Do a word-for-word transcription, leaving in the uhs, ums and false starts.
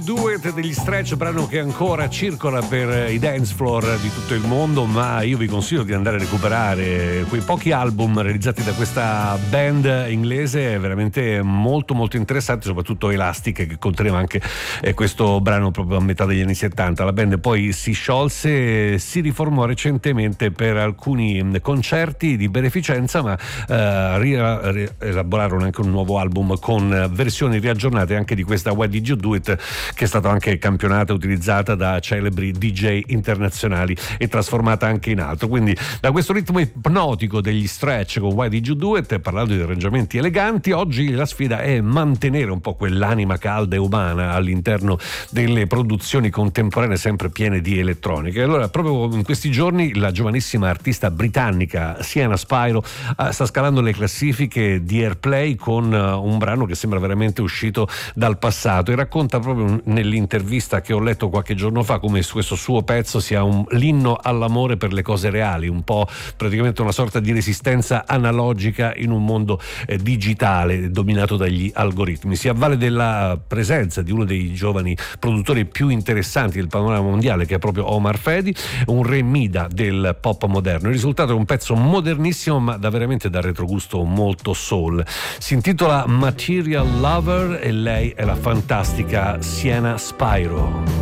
Duet degli Stretch, brano che ancora circola per i dance floor di tutto il mondo, ma io vi consiglio di andare a recuperare quei pochi album realizzati da questa band inglese, veramente molto molto interessanti, soprattutto Elastic, che conteneva anche eh, questo brano proprio a metà degli anni settanta. La band poi si sciolse, si riformò recentemente per alcuni concerti di beneficenza, ma eh, rielaborarono anche un nuovo album con versioni riaggiornate anche di questa Why Did You Do It, che è stata anche campionata e utilizzata da celebri D J internazionali e trasformata anche in altro. Quindi da questo ritmo ipnotico degli Stretch con Why Did You Do It, parlando di arrangiamenti eleganti, oggi la sfida è mantenere un po' quell'anima calda e umana all'interno delle produzioni contemporanee sempre piene di elettronica. Allora, proprio in questi giorni la giovanissima artista britannica Sienna Spyro uh, sta scalando le classifiche di Airplay con uh, un brano che sembra veramente uscito dal passato, e racconta proprio nell'intervista che ho letto qualche giorno fa come questo suo pezzo sia un, l'inno all'amore per le cose reali, un po' praticamente una sorta di resistenza analogica in un mondo eh, digitale dominato dagli algoritmi. Si avvale della presenza di uno dei giovani produttori più interessanti del panorama mondiale, che è proprio Omar Fedi, un re Mida del pop moderno. Il risultato è un pezzo modernissimo, ma da veramente da retrogusto molto soul. Si intitola Material Lover e lei è la fantastica Sienna Spyro.